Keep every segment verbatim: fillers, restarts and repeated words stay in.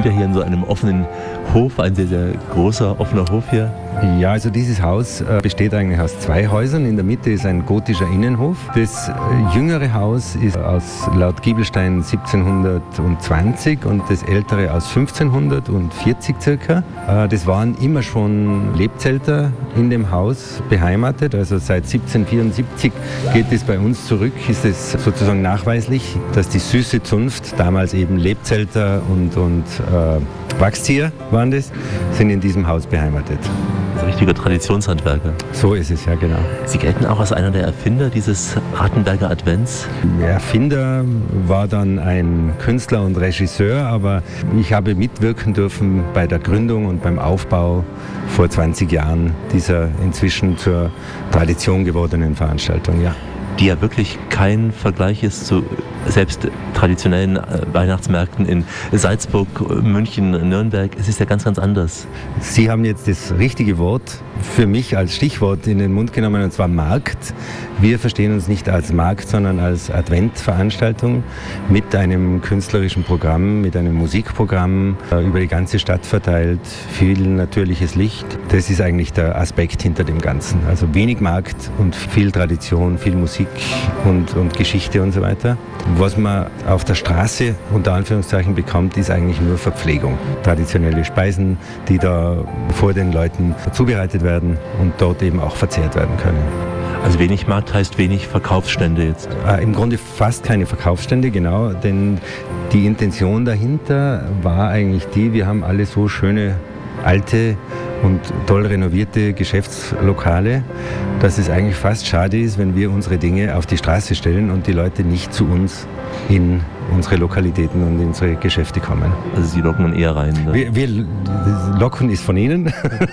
ja hier in so einem offenen Hof, ein sehr, sehr großer offener Hof hier. Ja, also dieses Haus äh, besteht eigentlich aus zwei Häusern. In der Mitte ist ein gotischer Innenhof. Das äh, jüngere Haus ist aus laut Giebelstein siebzehnhundertzwanzig und das ältere aus fünfzehnhundertvierzig circa. Äh, das waren immer schon Lebzelter in dem Haus beheimatet. Also seit siebzehnhundertvierundsiebzig geht es bei uns zurück, ist es sozusagen nachweislich, dass die Süße Zunft, damals eben Lebzelter und, und äh, Wachszieher waren das, sind in diesem Haus beheimatet. Also richtiger Traditionshandwerker. So ist es, ja, genau. Sie gelten auch als einer der Erfinder dieses Rattenberger Advents? Der Erfinder war dann ein Künstler und Regisseur, aber ich habe mitwirken dürfen bei der Gründung und beim Aufbau vor zwanzig Jahren dieser inzwischen zur Tradition gewordenen Veranstaltung, ja. Die ja wirklich kein Vergleich ist zu selbst traditionellen Weihnachtsmärkten in Salzburg, München, Nürnberg. Es ist ja ganz, ganz anders. Sie haben jetzt das richtige Wort für mich als Stichwort in den Mund genommen, und zwar Markt. Wir verstehen uns nicht als Markt, sondern als Adventveranstaltung mit einem künstlerischen Programm, mit einem Musikprogramm, über die ganze Stadt verteilt, viel natürliches Licht. Das ist eigentlich der Aspekt hinter dem Ganzen. Also wenig Markt und viel Tradition, viel Musik und, und Geschichte und so weiter. Was man auf der Straße unter Anführungszeichen bekommt, ist eigentlich nur Verpflegung. Traditionelle Speisen, die da vor den Leuten zubereitet werden und dort eben auch verzehrt werden können. Also wenig Markt heißt wenig Verkaufsstände jetzt? Äh, Im Grunde fast keine Verkaufsstände, genau, denn die Intention dahinter war eigentlich die, wir haben alle so schöne alte und toll renovierte Geschäftslokale, dass es eigentlich fast schade ist, wenn wir unsere Dinge auf die Straße stellen und die Leute nicht zu uns in unsere Lokalitäten und in unsere Geschäfte kommen. Also Sie locken eher rein? Ne? Wir, wir locken ist von Ihnen.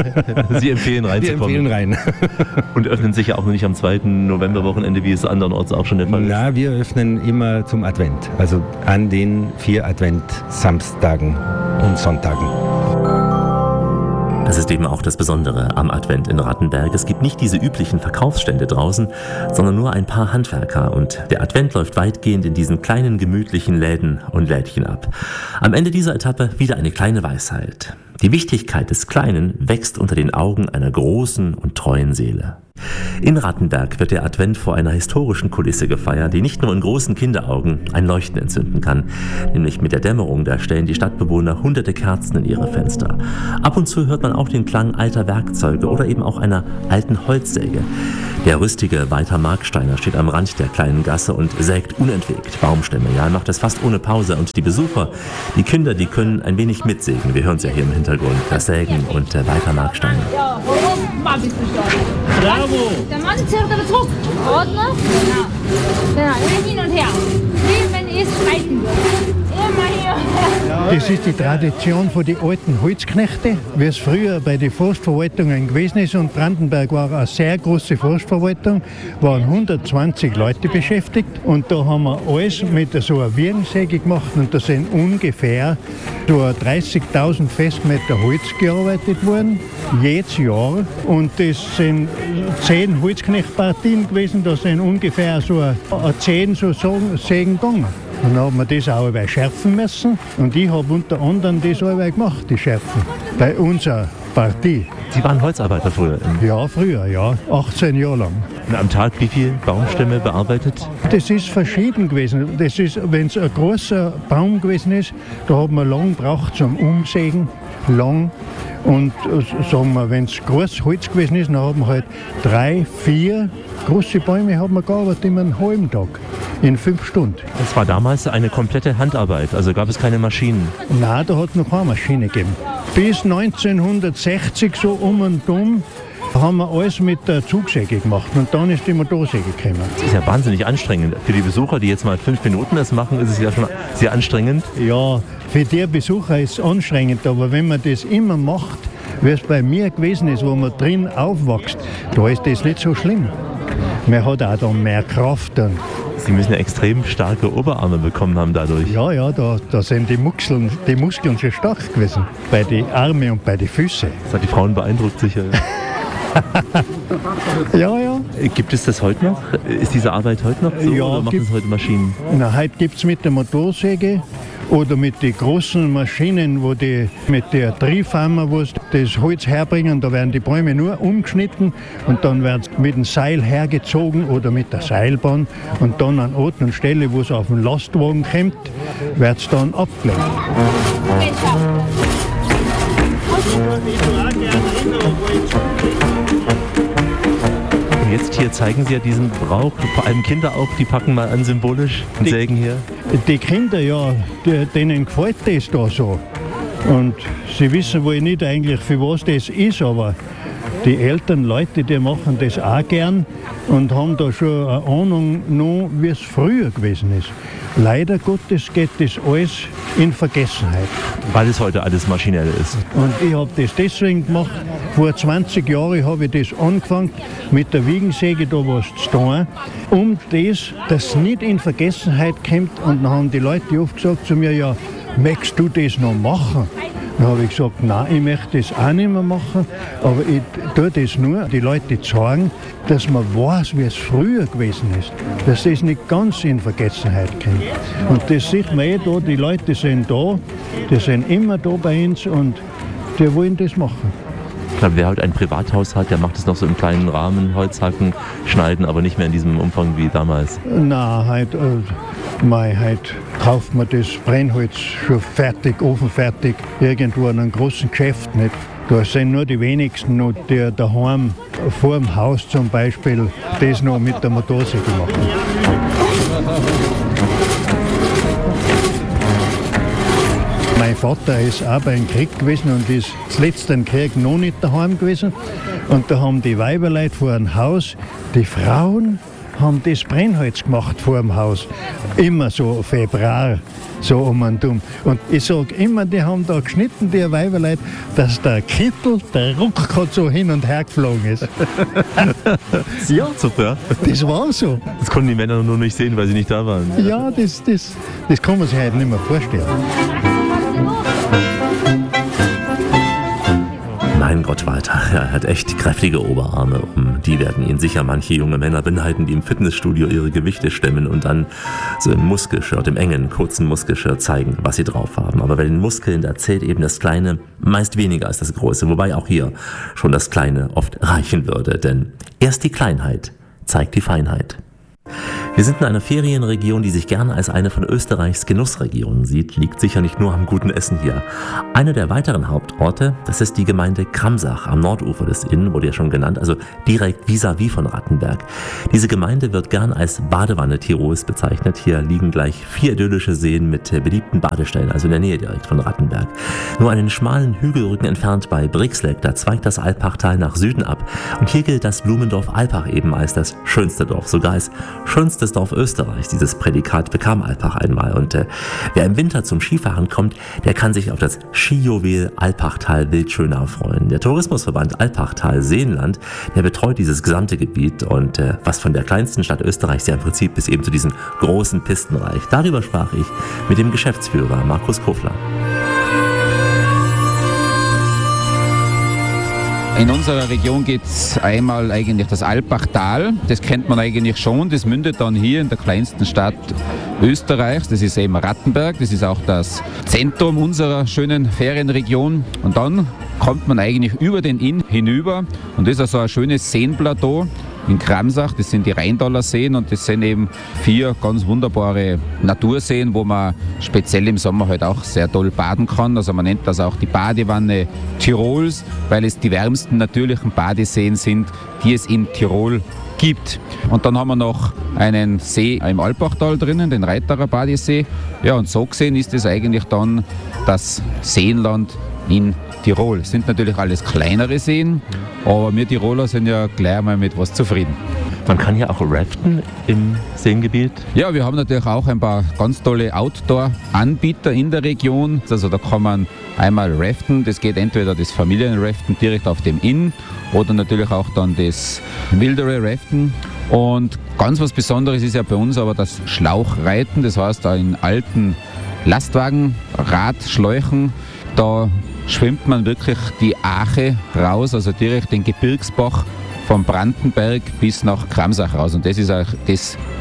Sie empfehlen reinzukommen? Wir empfehlen rein. Und öffnen sich ja auch noch nicht am zweiten Novemberwochenende, wie es andernorts auch schon der Fall ist? Na, wir öffnen immer zum Advent, also an den vier Advent-Samstagen und Sonntagen. Das ist eben auch das Besondere am Advent in Rattenberg. Es gibt nicht diese üblichen Verkaufsstände draußen, sondern nur ein paar Handwerker. Und der Advent läuft weitgehend in diesen kleinen, gemütlichen Läden und Lädchen ab. Am Ende dieser Etappe wieder eine kleine Weisheit. Die Wichtigkeit des Kleinen wächst unter den Augen einer großen und treuen Seele. In Rattenberg wird der Advent vor einer historischen Kulisse gefeiert, die nicht nur in großen Kinderaugen ein Leuchten entzünden kann. Nämlich mit der Dämmerung, da stellen die Stadtbewohner hunderte Kerzen in ihre Fenster. Ab und zu hört man auch den Klang alter Werkzeuge oder eben auch einer alten Holzsäge. Der rüstige Walter Marksteiner steht am Rand der kleinen Gasse und sägt unentwegt Baumstämme. Ja, er macht das fast ohne Pause. Und die Besucher, die Kinder, die können ein wenig mitsägen. Wir hören es ja hier im Hintergrund, das Sägen und äh, Walter Marksteiner. Bravo! Der Mann zählt aber zurück. Ordner? Genau. Genau, hin und her. Wie wenn es streiten wird. Immer hier und her. Das ist die Tradition von den alten Holzknechte, wie es früher bei den Forstverwaltungen gewesen ist. Und Brandenberg war eine sehr große Forstverwaltung, waren hundertzwanzig Leute beschäftigt. Und da haben wir alles mit so einer Wirrensäge gemacht. Und da sind ungefähr so dreißigtausend Festmeter Holz gearbeitet worden, jedes Jahr. Und das sind zehn Holzknechtpartien gewesen, da sind ungefähr so zehn so Sägen gegangen. Und dann haben wir das auch schärfen müssen. Und ich habe unter anderem das auch gemacht, die Schärfen, bei unserer Partie. Sie waren Holzarbeiter früher? Ja, früher, ja. achtzehn Jahre lang. Und am Tag wie viele Baumstämme bearbeitet? Das ist verschieden gewesen. Das ist, wenn es ein großer Baum gewesen ist, da hat man lang gebraucht zum Umsägen. Lang. Und sagen wir, wenn es großes Holz gewesen ist, dann haben wir halt drei, vier große Bäume haben wir gearbeitet in einem halben Tag, in fünf Stunden. Das war damals eine komplette Handarbeit, also gab es keine Maschinen? Nein, da hat es noch keine Maschine gegeben. Bis neunzehnhundertsechzig so um und um haben wir alles mit der Zugsäge gemacht und dann ist die Motorsäge gekommen. Das ist ja wahnsinnig anstrengend. Für die Besucher, die jetzt mal fünf Minuten das machen, ist es ja schon sehr anstrengend. Ja, für die Besucher ist es anstrengend, aber wenn man das immer macht, wie es bei mir gewesen ist, wo man drin aufwächst, da ist das nicht so schlimm. Man hat auch dann mehr Kraft. Dann. Sie müssen ja extrem starke Oberarme bekommen haben dadurch. Ja, ja, da, da sind die Muskeln, die Muskeln schon stark gewesen, bei den Armen und bei den Füßen. Das hat die Frauen beeindruckt sicher. Ja, ja. Gibt es das heute noch? Ist diese Arbeit heute noch so ja, oder machen es heute Maschinen? Na, heute gibt es mit der Motorsäge Oder mit den großen Maschinen, wo die mit der Triebhammer, wo sie das Holz herbringen, da werden die Bäume nur umgeschnitten und dann werden sie mit dem Seil hergezogen oder mit der Seilbahn und dann an Ort und Stelle, wo es auf den Lastwagen kommt, wird es dann abgelegt. Und jetzt hier zeigen Sie ja diesen Brauch, vor allem Kinder auch, die packen mal an symbolisch und die, sägen hier. Die Kinder, ja, die, denen gefällt das da so. Und sie wissen wohl nicht eigentlich, für was das ist, aber die älteren Leute, die machen das auch gern und haben da schon eine Ahnung noch, wie es früher gewesen ist. Leider Gottes geht das alles in Vergessenheit. Weil es heute alles maschinell ist. Und ich habe das deswegen gemacht. Vor zwanzig Jahren habe ich das angefangen, mit der Wiegensäge da was zu tun, um das, dass es nicht in Vergessenheit kommt. Und dann haben die Leute oft gesagt zu mir, ja, möchtest du das noch machen? Dann habe ich gesagt, nein, ich möchte das auch nicht mehr machen, aber ich tue das nur, die Leute zeigen, dass man weiß, wie es früher gewesen ist, dass das nicht ganz in Vergessenheit kommt. Und das sieht man eh da, die Leute sind da, die sind immer da bei uns und die wollen das machen. Ich glaube, wer heute ein Privathaus hat, der macht es noch so im kleinen Rahmen, Holzhacken, schneiden, aber nicht mehr in diesem Umfang wie damals. Nein, heute, äh, mei, heute kauft man das Brennholz schon fertig, ofenfertig, irgendwo in einem großen Geschäft. Nicht? Da sind nur die wenigsten, noch die daheim vor dem Haus zum Beispiel, das noch mit der Motorsäge machen. Mein Vater ist auch beim Krieg gewesen und ist das letzte Krieg noch nicht daheim gewesen. Und da haben die Weiberleute vor dem Haus, die Frauen haben das Brennholz gemacht vor dem Haus. Immer so Februar, so um und um. Und ich sage immer, die haben da geschnitten, die Weiberleute, dass der Kittel, der Ruck gerade so hin und her geflogen ist. Ja, super. Das war so. Das konnten die Männer nur nicht sehen, weil sie nicht da waren. Ja, das, das, das kann man sich heute nicht mehr vorstellen. Mein Gott, Walter, er hat echt kräftige Oberarme. Um die werden ihn sicher manche junge Männer beneiden, die im Fitnessstudio ihre Gewichte stemmen und dann so im Muskelshirt, im engen, kurzen Muskelshirt zeigen, was sie drauf haben. Aber bei den Muskeln, da zählt eben das Kleine meist weniger als das Große. Wobei auch hier schon das Kleine oft reichen würde. Denn erst die Kleinheit zeigt die Feinheit. Wir sind in einer Ferienregion, die sich gerne als eine von Österreichs Genussregionen sieht, liegt sicher nicht nur am guten Essen hier. Einer der weiteren Hauptorte, das ist die Gemeinde Kramsach am Nordufer des Inn, wurde ja schon genannt, also direkt vis-à-vis von Rattenberg. Diese Gemeinde wird gern als Badewanne Tirols bezeichnet. Hier liegen gleich vier idyllische Seen mit beliebten Badestellen, also in der Nähe direkt von Rattenberg. Nur einen schmalen Hügelrücken entfernt bei Brixleck, da zweigt das Alpachtal nach Süden ab. Und hier gilt das Blumendorf Alpach eben als das schönste Dorf, sogar als schönstes Dorf Österreichs. Dieses Prädikat bekam Alpach einmal. Und äh, wer im Winter zum Skifahren kommt, der kann sich auf das Skijuwel Alpachtal Wildschönau freuen. Der Tourismusverband Alpachtal-Seenland, der betreut dieses gesamte Gebiet und äh, was von der kleinsten Stadt Österreichs ja im Prinzip bis eben zu diesen großen Pisten reicht. Darüber sprach ich mit dem Geschäftsführer Markus Kofler. In unserer Region gibt es einmal eigentlich das Alpachtal, das kennt man eigentlich schon, das mündet dann hier in der kleinsten Stadt Österreichs, das ist eben Rattenberg, das ist auch das Zentrum unserer schönen Ferienregion und dann kommt man eigentlich über den Inn hinüber und das ist also ein schönes Seenplateau in Kramsach, das sind die Rheindaler Seen und das sind eben vier ganz wunderbare Naturseen, wo man speziell im Sommer halt auch sehr toll baden kann. Also man nennt das auch die Badewanne Tirols, weil es die wärmsten natürlichen Badeseen sind, die es in Tirol gibt. Und dann haben wir noch einen See im Alpachtal drinnen, den Reiterer Badesee. Ja, und so gesehen ist es eigentlich dann das Seenland in Tirol. Es sind natürlich alles kleinere Seen, aber wir Tiroler sind ja gleich mal mit was zufrieden. Man kann ja auch raften im Seengebiet. Ja, wir haben natürlich auch ein paar ganz tolle Outdoor-Anbieter in der Region. Also da kann man einmal raften, das geht entweder das Familienraften direkt auf dem Inn oder natürlich auch dann das wildere Raften. Und ganz was Besonderes ist ja bei uns aber das Schlauchreiten, das heißt da in alten Lastwagen, Radschläuchen, da schwimmt man wirklich die Ache raus, also direkt den Gebirgsbach vom Brandenberg bis nach Kramsach raus. Und das ist auch das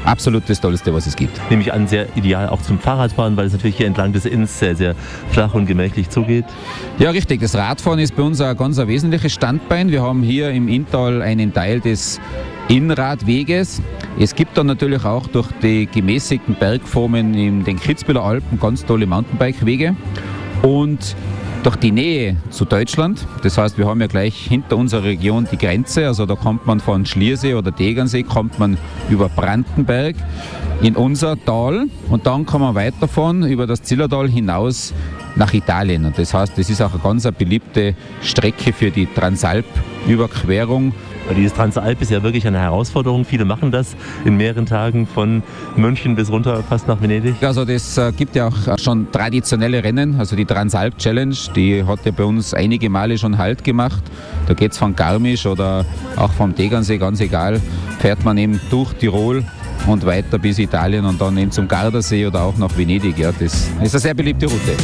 absolut das Tollste, was es gibt. Nehme ich an, sehr ideal auch zum Fahrradfahren, weil es natürlich hier entlang des Inns sehr, sehr flach und gemächlich zugeht. Ja, richtig. Das Radfahren ist bei uns ein ganz ein wesentliches Standbein. Wir haben hier im Inntal einen Teil des Innradweges. Es gibt dann natürlich auch durch die gemäßigten Bergformen in den Kitzbüheler Alpen ganz tolle Mountainbike-Wege. Und durch die Nähe zu Deutschland, das heißt, wir haben ja gleich hinter unserer Region die Grenze, also da kommt man von Schliersee oder Tegernsee, kommt man über Brandenberg in unser Tal und dann kann man weiterfahren über das Zillertal hinaus nach Italien. Und das heißt, das ist auch eine ganz eine beliebte Strecke für die Transalp-Überquerung. Dieses Transalp ist ja wirklich eine Herausforderung. Viele machen das in mehreren Tagen von München bis runter fast nach Venedig. Also das äh, gibt ja auch schon traditionelle Rennen, also die Transalp Challenge, die hat ja bei uns einige Male schon Halt gemacht. Da geht es von Garmisch oder auch vom Tegernsee, ganz egal, fährt man eben durch Tirol und weiter bis Italien und dann eben zum Gardasee oder auch nach Venedig. Ja, das ist eine sehr beliebte Route.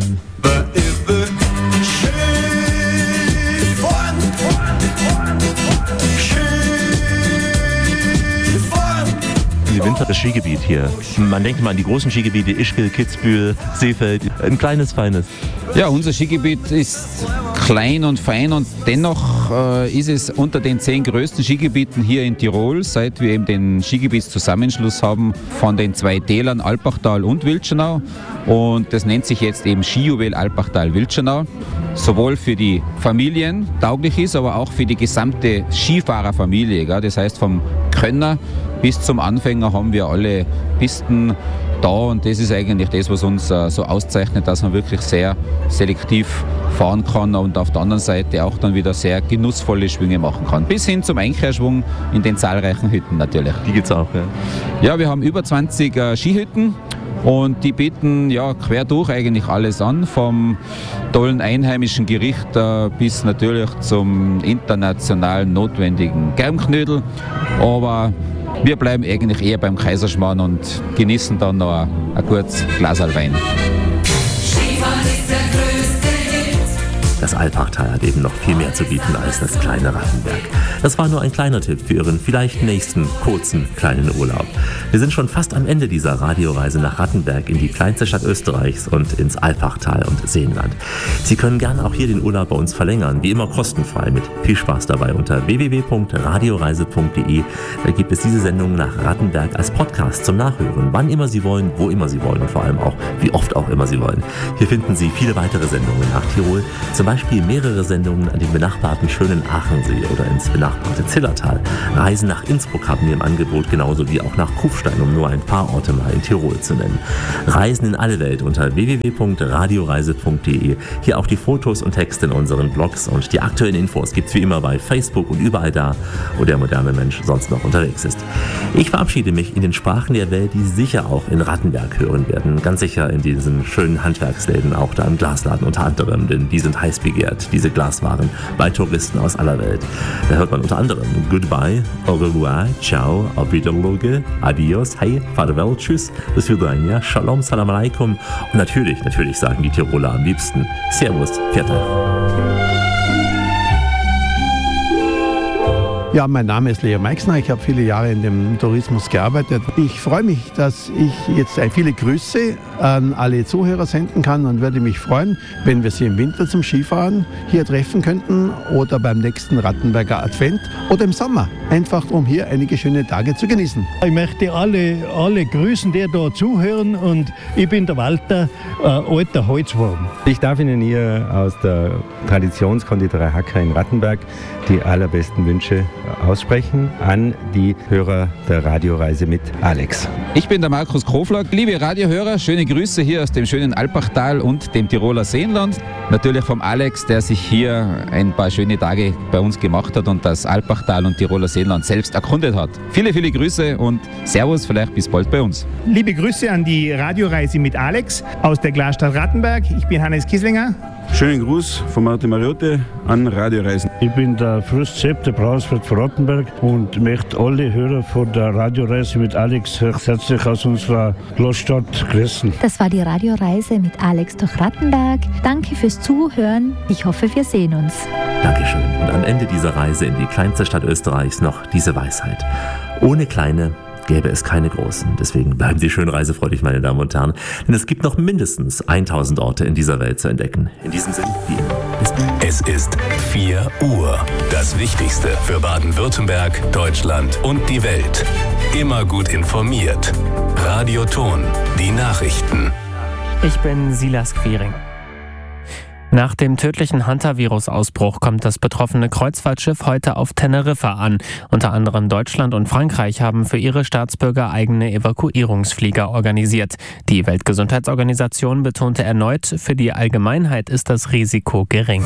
Die Winter das Skigebiet hier. Man denkt mal an die großen Skigebiete, Ischgl, Kitzbühel, Seefeld, ein kleines, feines. Ja, unser Skigebiet ist klein und fein und dennoch äh, ist es unter den zehn größten Skigebieten hier in Tirol, seit wir eben den Skigebietszusammenschluss haben von den zwei Tälern Alpachtal und Wildschenau. Und das nennt sich jetzt eben Skijuwel Alpachtal-Wildschenau. Sowohl für die Familien tauglich ist, aber auch für die gesamte Skifahrerfamilie. Gell? Das heißt, vom Könner bis zum Anfänger haben wir alle Pisten da und das ist eigentlich das, was uns äh, so auszeichnet, dass man wirklich sehr selektiv fahren kann und auf der anderen Seite auch dann wieder sehr genussvolle Schwünge machen kann. Bis hin zum Einkehrschwung in den zahlreichen Hütten natürlich. Die gibt es auch, ja? Ja, wir haben über zwanzig äh, Skihütten. Und die bieten ja quer durch eigentlich alles an, vom tollen einheimischen Gericht äh, bis natürlich zum internationalen notwendigen Germknödel. Aber wir bleiben eigentlich eher beim Kaiserschmarrn und genießen dann noch ein, ein gutes Glas Wein. Das Alpachtal hat eben noch viel mehr zu bieten als das kleine Rattenberg. Das war nur ein kleiner Tipp für Ihren vielleicht nächsten kurzen kleinen Urlaub. Wir sind schon fast am Ende dieser Radioreise nach Rattenberg in die kleinste Stadt Österreichs und ins Alpachtal und Seenland. Sie können gerne auch hier den Urlaub bei uns verlängern, wie immer kostenfrei, mit viel Spaß dabei unter w w w punkt radioreise punkt d e. Da gibt es diese Sendung nach Rattenberg als Podcast zum Nachhören, wann immer Sie wollen, wo immer Sie wollen und vor allem auch, wie oft auch immer Sie wollen. Hier finden Sie viele weitere Sendungen nach Tirol, zum Beispiel mehrere Sendungen an den benachbarten schönen Aachensee oder ins benachbarte Zillertal. Reisen nach Innsbruck haben wir im Angebot, genauso wie auch nach Kufstein, um nur ein paar Orte mal in Tirol zu nennen. Reisen in alle Welt unter w w w punkt radioreise punkt d e. Hier auch die Fotos und Texte in unseren Blogs und die aktuellen Infos gibt's wie immer bei Facebook und überall da, wo der moderne Mensch sonst noch unterwegs ist. Ich verabschiede mich in den Sprachen der Welt, die Sie sicher auch in Rattenberg hören werden. Ganz sicher in diesen schönen Handwerksläden, auch da im Glasladen unter anderem, denn die sind heiß begehrt, diese Glaswaren, bei Touristen aus aller Welt. Da hört man unter anderem Goodbye, au revoir, ciao, auf Wiedersehen, adios, hey, farewell, tschüss, bis wieder, shalom, salam alaikum und natürlich, natürlich sagen die Tiroler am liebsten Servus, Pfiat euch. Ja, mein Name ist Leo Meixner, ich habe viele Jahre in dem Tourismus gearbeitet. Ich freue mich, dass ich jetzt viele Grüße an alle Zuhörer senden kann und würde mich freuen, wenn wir Sie im Winter zum Skifahren hier treffen könnten oder beim nächsten Rattenberger Advent oder im Sommer, einfach um hier einige schöne Tage zu genießen. Ich möchte alle, alle grüßen, die da zuhören und ich bin der Walter, äh, alter Holzwurm. Ich darf Ihnen hier aus der Traditionskonditorei Hacker in Rattenberg die allerbesten Wünsche aussprechen an die Hörer der Radioreise mit Alex. Ich bin der Markus Krofler. Liebe Radiohörer, schöne Grüße hier aus dem schönen Alpachtal und dem Tiroler Seenland. Natürlich vom Alex, der sich hier ein paar schöne Tage bei uns gemacht hat und das Alpachtal und Tiroler Seenland selbst erkundet hat. Viele, viele Grüße und Servus, vielleicht bis bald bei uns. Liebe Grüße an die Radioreise mit Alex aus der Glasstadt Rattenberg. Ich bin Hannes Kieslinger. Schönen Gruß von Martin Mariotte an Radioreisen. Ich bin der Fürst Sepp, der Braunschweig von Rattenberg und möchte alle Hörer von der Radioreise mit Alex herzlich aus unserer Großstadt grüßen. Das war die Radioreise mit Alex durch Rattenberg. Danke fürs Zuhören. Ich hoffe, wir sehen uns. Dankeschön. Und am Ende dieser Reise in die kleinste Stadt Österreichs noch diese Weisheit. Ohne kleine gäbe es keine großen. Deswegen bleiben Sie schön reisefreudig, meine Damen und Herren. Denn es gibt noch mindestens tausend Orte in dieser Welt zu entdecken. In diesem Sinne, wie immer, bis bald. Es ist vier Uhr. Das Wichtigste für Baden-Württemberg, Deutschland und die Welt. Immer gut informiert. Radio Ton, die Nachrichten. Ich bin Silas Quiring. Nach dem tödlichen Hantavirus-Ausbruch kommt das betroffene Kreuzfahrtschiff heute auf Teneriffa an. Unter anderem Deutschland und Frankreich haben für ihre Staatsbürger eigene Evakuierungsflieger organisiert. Die Weltgesundheitsorganisation betonte erneut, für die Allgemeinheit ist das Risiko gering.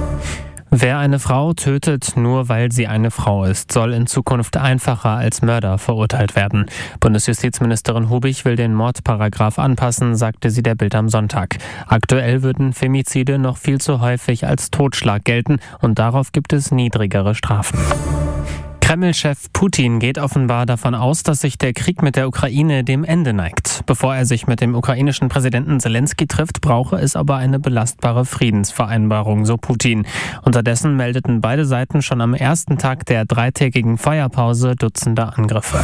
Wer eine Frau tötet, nur weil sie eine Frau ist, soll in Zukunft einfacher als Mörder verurteilt werden. Bundesjustizministerin Hubich will den Mordparagraf anpassen, sagte sie der Bild am Sonntag. Aktuell würden Femizide noch viel zu häufig als Totschlag gelten und darauf gibt es niedrigere Strafen. Kreml-Chef Putin geht offenbar davon aus, dass sich der Krieg mit der Ukraine dem Ende neigt. Bevor er sich mit dem ukrainischen Präsidenten Zelensky trifft, brauche es aber eine belastbare Friedensvereinbarung, so Putin. Unterdessen meldeten beide Seiten schon am ersten Tag der dreitägigen Feuerpause Dutzende Angriffe.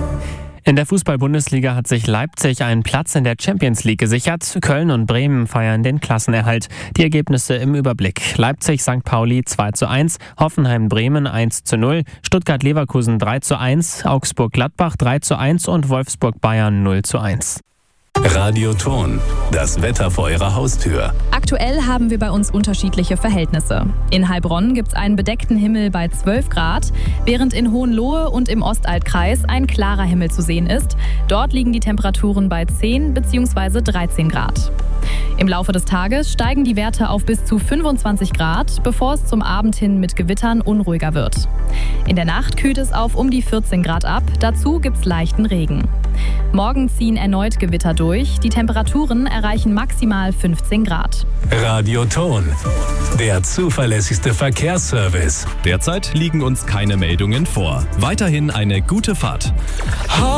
In der Fußball-Bundesliga hat sich Leipzig einen Platz in der Champions League gesichert. Köln und Bremen feiern den Klassenerhalt. Die Ergebnisse im Überblick. Leipzig Sankt Pauli zwei zu eins, Hoffenheim-Bremen eins zu null, Stuttgart-Leverkusen drei zu eins, Augsburg-Gladbach drei zu eins und Wolfsburg-Bayern null zu eins. Radio Ton, das Wetter vor Ihrer Haustür. Aktuell haben wir bei uns unterschiedliche Verhältnisse. In Heilbronn gibt es einen bedeckten Himmel bei zwölf Grad, während in Hohenlohe und im Ostaltkreis ein klarer Himmel zu sehen ist. Dort liegen die Temperaturen bei zehn bzw. dreizehn Grad. Im Laufe des Tages steigen die Werte auf bis zu fünfundzwanzig Grad, bevor es zum Abend hin mit Gewittern unruhiger wird. In der Nacht kühlt es auf um die vierzehn Grad ab, dazu gibt es leichten Regen. Morgen ziehen erneut Gewitter durch, die Temperaturen erreichen maximal fünfzehn Grad. Radio Ton, der zuverlässigste Verkehrsservice. Derzeit liegen uns keine Meldungen vor. Weiterhin eine gute Fahrt.